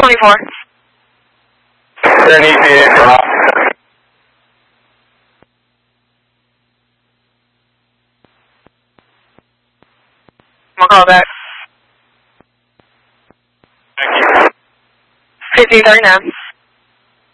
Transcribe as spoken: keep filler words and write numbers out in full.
twenty-four. Ten E P A for off. I'll call back. Thank you. fifteen thirty-nine.